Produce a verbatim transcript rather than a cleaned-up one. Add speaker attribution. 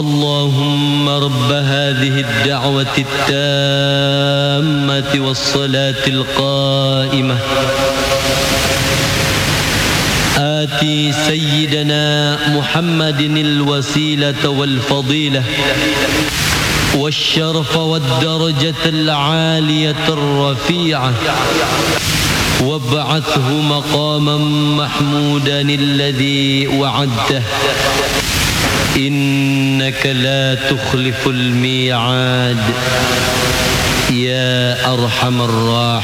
Speaker 1: اللهم رب هذه الدعوة التامة والصلاة القائمة آتي سيدنا محمد الوسيلة والفضيلة والشرف والدرجة العالية الرفيعة وابعثه مقاما محمودا الذي وعدته إنك لا تخلف الميعاد يا أرحم الراحمين.